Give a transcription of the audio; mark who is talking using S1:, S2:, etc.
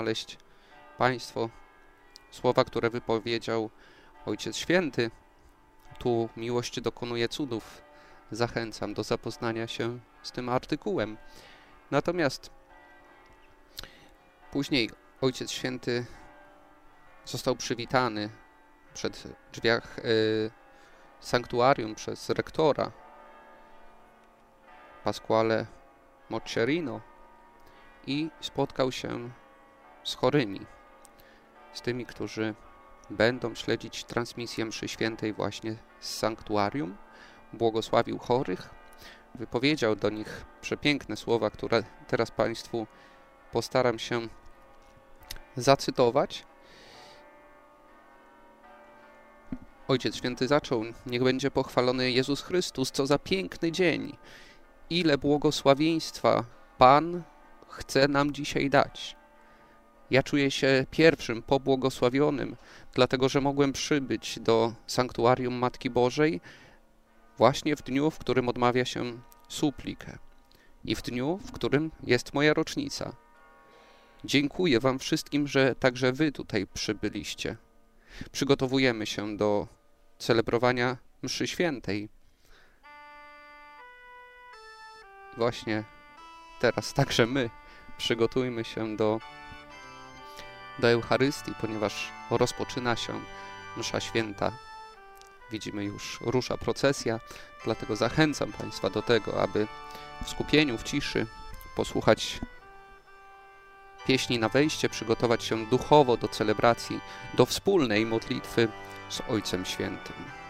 S1: znaleźć Państwo słowa, które wypowiedział Ojciec Święty. Tu miłość dokonuje cudów. Zachęcam do zapoznania się z tym artykułem. Natomiast później Ojciec Święty został przywitany przed drzwiach sanktuarium przez rektora Pasquale Moccherino i spotkał się z chorymi, z tymi, którzy będą śledzić transmisję mszy świętej właśnie z sanktuarium. Błogosławił chorych, wypowiedział do nich przepiękne słowa, które teraz Państwu postaram się zacytować. Ojciec Święty zaczął: niech będzie pochwalony Jezus Chrystus, co za piękny dzień, ile błogosławieństwa Pan chce nam dzisiaj dać. Ja czuję się pierwszym pobłogosławionym, dlatego że mogłem przybyć do sanktuarium Matki Bożej właśnie w dniu, w którym odmawia się suplikę i w dniu, w którym jest moja rocznica. Dziękuję Wam wszystkim, że także Wy tutaj przybyliście. Przygotowujemy się do celebrowania mszy świętej. Właśnie teraz także my przygotujmy się do Eucharystii, ponieważ rozpoczyna się msza święta. Widzimy, już rusza procesja, dlatego zachęcam Państwa do tego, aby w skupieniu, w ciszy posłuchać pieśni na wejście, przygotować się duchowo do celebracji, do wspólnej modlitwy z Ojcem Świętym.